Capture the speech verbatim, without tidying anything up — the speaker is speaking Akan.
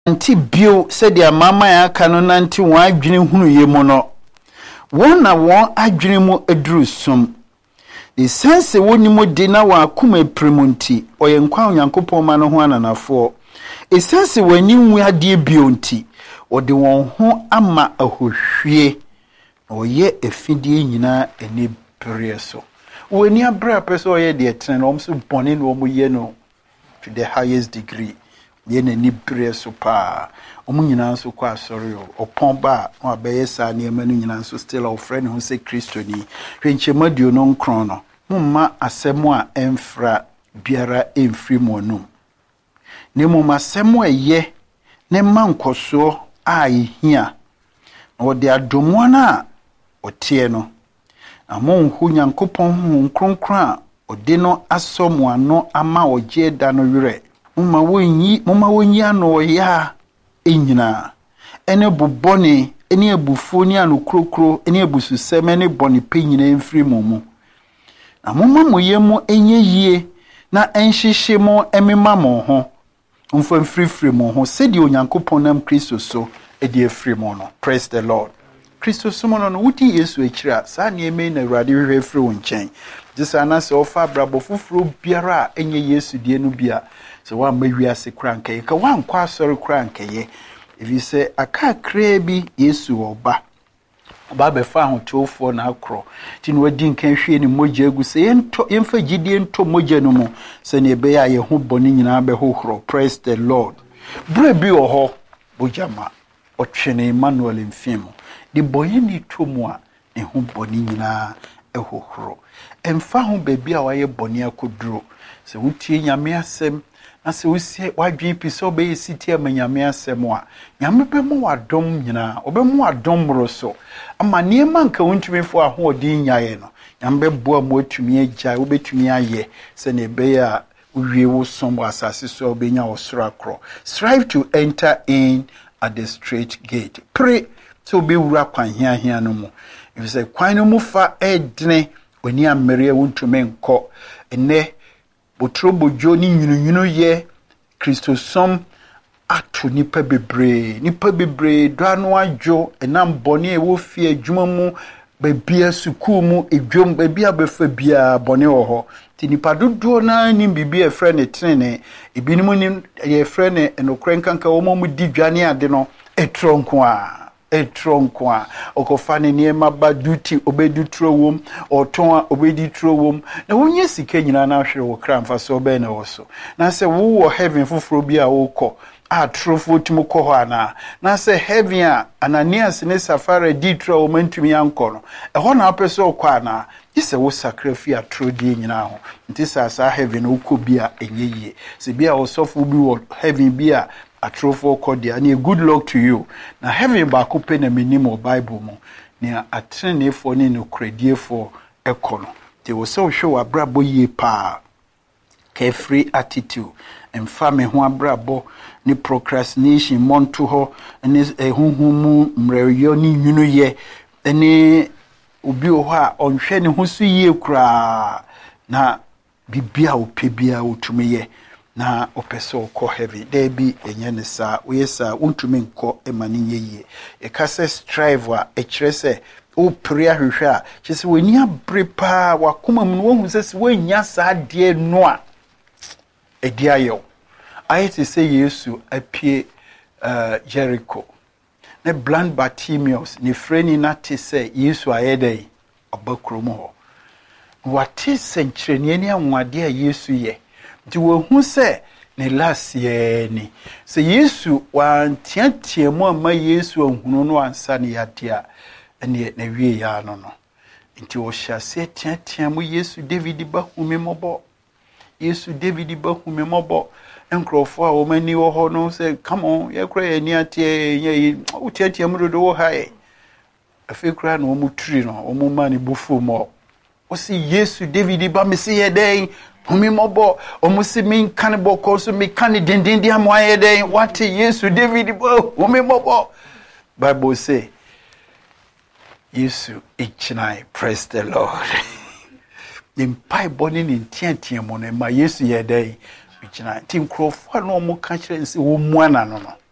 nti bio said ya mama ya kano nanti won adwene hunu ye mu no won na won adwene mu aduru sum the sense woni mu de na wa akoma premunti oye nkwa onyankopon ma no ho ananafo e sense wani nwu ade bio nti ode won ho ama ahohwie oye efidie nyina eni bere so wani abra person oye de tren no so bone no mo ye no to the highest degree ye na ni bere so pa omu nyina so kwa sorry opon ba no abeye sa ne ma no nyina so still our friend who say Christo ni hwenchemaduo no nkron no mumma asemu a emfra biara emfri monum ne mumma asemu eye ne mankoso a ihia no de adomo na otie no amon hu nyankopon hu nkronkron a ode no asomo ano ama oje da no were mumma wonyi mumma wonyi ano ya enyina ene bubone ene abufuo ni anokrokro ene abususem ene bone penyina emfri momu na mumma moyemu enye yie na enhyehye mo emema mo ho mfa frifri mo ho sedi onyankopon nam Kristo so edi afri mo no. Praise the Lord. Kristo so mo no wuti Yesu akira sa na eme na Awurade hwehwe fri wo nchen disa na se ofa brabo fufuro biara enye Yesu die no bia so wa mawiase krankaye ka wa nkwa asori krankaye evi se aka kra bi Yesu oba ba be fa ho tofo na akro ti no wadi nkan hwie ni moja egu se yento yemfa gidie nto moja no mu se ne be ya ye ho boni nyina be hohoro. Praise the Lord. Bre bi oho bojama otwene Emmanuel mfimo de boye ni tomu a ne ho boni nyina ehohoro emfa ho bebi a waye boni akoduro se wutie nyame asem na se wusie wadwen piso be yesiti amanyame asem a nyame be mu wadom nyina obemu wadom roso ama niema nka wontumefo ahodin nyaye no nyame boa mu atumi agya obetumi aye se ne be ya uwie wo sombo asase so obenya osoro akro. Strive to enter in at the straight gate. Pray so be wura kwan hia hia no mu if say kwan no mu fa edne oni amere wontume nko ene botrobojo ni nyunyunu ye Kristo som atu nipa bebre nipa bebre do anu adwo enam bone e wo fie adwuma mu babia suku mu edwom babia befa bia bone wo ho ti nipa dodo na ni bibia e frɛ ne trene ebinim ni ye frɛ ne enokrenkanka wo mu di dwane ade no etronko a etronko a okofa ne niema ba duty obedutro wom oton a obeditro wom na wonye sika nyina na hwere wo kra mfa so be na wo so na se wo wo heaven fufuro bi a wo kɔ a trofo timo kɔ ho ana na se heaven a Ananias ne Safara ditro wo mantumi ankɔ no ɛhɔ na apeso kɔ ana ise wo sacrifice atrodi nyina ho nti sa sa heaven wo kɔ bi a enyeye se bi a wo sofo bi wo heaven bi a atrofo kɔ and a good luck to you na heaven ba ko pe na minimo Bible mu ne atrenefo ne no krediefo ekɔ no te wo so hwe abrabo yie pa carefree attitude emfa me ho abrabo ni procrastination monto ho ne ehunhumu mreyo ni nwunu ye ne obi o ho a onhwe ne ho so yie kura na bibia opebia otumeye na opeso ko heavy there be enye ne sa we sa untumi nko emani yeye e ka se strive a e kire se o prayer hwehwe a kyese wani abre pa wakoma mu wo hu se wanya sa de no a e dia yo ayete se Yesu apie uh, Jericho ne blind Bartimaeus ne freni na te se Yesu ayedai obakromo ho wate senkyerene ne anwade a Yesu ye nti wo hu se ne lasie ni se Yesu wantiatia mu ama Yesu ahunu no ansa ne yade a ene na wie ya no no nti wo hyase tiatia mu Yesu David ba humemobɔ Yesu David ba humemobɔ enkrofo a wo mani wo ho no se come on ye kra ye ni atie ye utiatia mu dodo wo hae afekra no mu turi no wo mu mani bufu mo o si Yesu David ba me se ye den humemobɔ o mu se min kan bo ko so me kan dindin dia mo ye den what Yesu David ba humemobɔ Bible say Yesu ichinai. Praise the Lord. In pai boni ni tiantia mo ne ma Yesu ye den ichinai tim krofo no mo ka kire nsi wo mu ana no no